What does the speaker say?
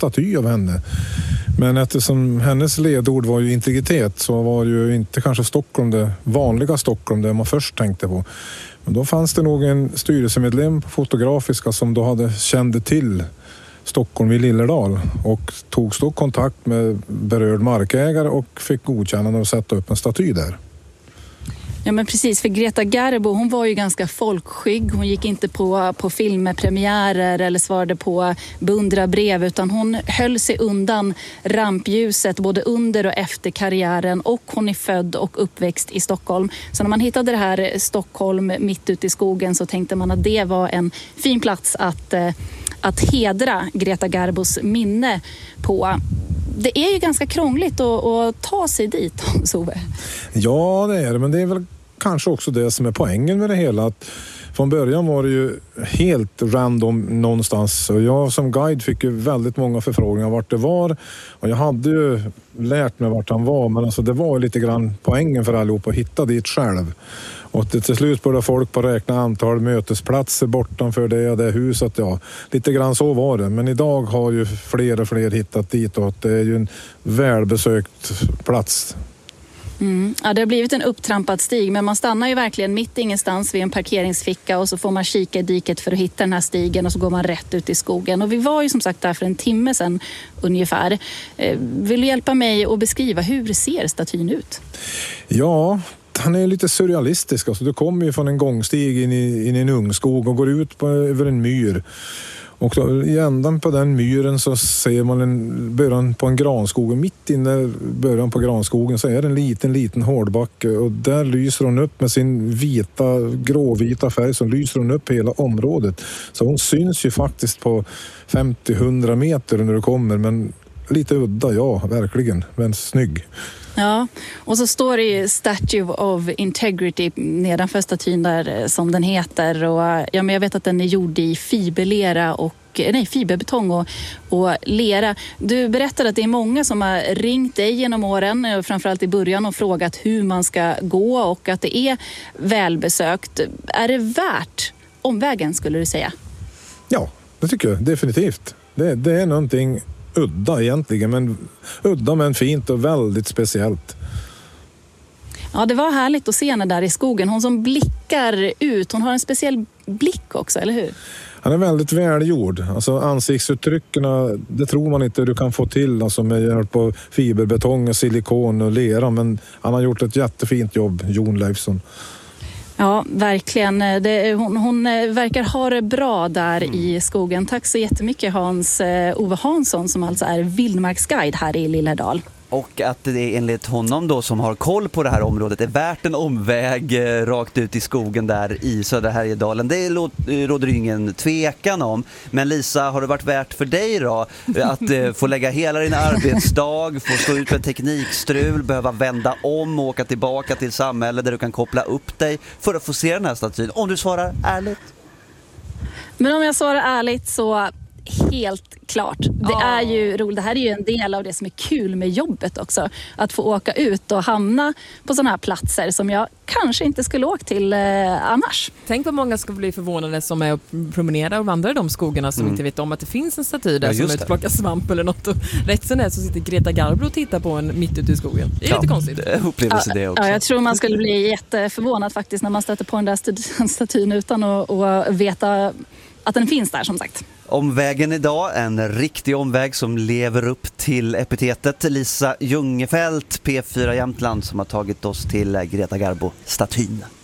staty av henne. Men eftersom hennes ledord var ju integritet så var ju inte kanske Stockholm det vanliga Stockholm det man först tänkte på. Men då fanns det nog en styrelsemedlem på Fotografiska som då kände till Stockholm i Lillerdal och tog då kontakt med berörd markägare och fick godkännande att sätta upp en staty där. Ja men precis, för Greta Garbo hon var ju ganska folkskygg. Hon gick inte på filmpremiärer eller svarade på beundrarbrev utan hon höll sig undan rampljuset både under och efter karriären och hon är född och uppväxt i Stockholm. Så när man hittade det här Stockholm mitt ute i skogen så tänkte man att det var en fin plats att hedra Greta Garbos minne på. Det är ju ganska krångligt att ta sig dit, Sove. Ja, det är det. Men det är väl kanske också det som är poängen med det hela. Att från början var det ju helt random någonstans. Och jag som guide fick ju väldigt många förfrågningar vart det var. Och jag hade ju lärt mig vart han var. Men alltså det var lite grann poängen för allihopa att hitta dit själv. Och till slut började folk på räkna antal mötesplatser bortanför det huset. Ja, lite grann så var det. Men idag har ju fler och fler hittat dit och det är ju en välbesökt plats. Ja, det har blivit en upptrampad stig men man stannar ju verkligen mitt ingenstans vid en parkeringsficka och så får man kika i diket för att hitta den här stigen och så går man rätt ut i skogen. Och vi var ju som sagt där för en timme sedan ungefär. Vill du hjälpa mig att beskriva hur ser statyn ut? Ja, han är lite surrealistisk. Alltså, du kommer ju från en gångstig in i en ungskog och går ut över en myr. Och då, i ändan på den myren så ser man början på en granskog. Och mitt inne början på granskogen så är det en liten hårdbacke. Och där lyser hon upp med sin gråvita färg som lyser hon upp hela området. Så hon syns ju faktiskt på 50-100 meter när du kommer. Men lite udda, ja, verkligen. Men snygg. Ja, och så står det ju Statue of Integrity nedanför statyn där som den heter. Och, ja, men jag vet att den är gjord i fiberbetong och lera. Du berättade att det är många som har ringt dig genom åren, framförallt i början, och frågat hur man ska gå och att det är välbesökt. Är det värt omvägen skulle du säga? Ja, det tycker jag definitivt. Det är någonting udda egentligen, men udda men fint och väldigt speciellt. Ja, det var härligt att se henne där i skogen. Hon som blickar ut, hon har en speciell blick också, eller hur? Han är väldigt välgjord. Alltså ansiktsuttryckerna, det tror man inte du kan få till alltså med hjälp av fiberbetong och silikon och lera, men han har gjort ett jättefint jobb, Jon Leifsson. Ja, verkligen. Hon verkar ha det bra där i skogen. Tack så jättemycket Ove Hansson som alltså är vildmarksguide här i Lillerdal. Och att det enligt honom då som har koll på det här området är värt en omväg rakt ut i skogen där i södra Härjedalen. Det råder ju ingen tvekan om. Men Lisa, har det varit värt för dig då att få lägga hela din arbetsdag, få stå ut med teknikstrul, behöva vända om och åka tillbaka till samhället där du kan koppla upp dig för att få se den här statyn? Om du svarar ärligt. Men om jag svarar ärligt så helt klart. Det är ju roligt. Det här är ju en del av det som är kul med jobbet också. Att få åka ut och hamna på sådana här platser som jag kanske inte skulle åka till annars. Tänk vad många ska bli förvånade som är och promenerar och vandrar i de skogarna som inte vet om att det finns en staty där som utplockar svamp eller något. Och rätt sen är så sitter Greta Garbo och tittar på en mitt ute i skogen. Det är lite konstigt. Upplevelse det också. Ja, jag tror man skulle bli jätteförvånad faktiskt när man stöter på den där statyn utan att veta att den finns där som sagt. Omvägen idag, en riktig omväg som lever upp till epitetet. Lisa Ljungefelt, P4 Jämtland, som har tagit oss till Greta Garbo-statyn.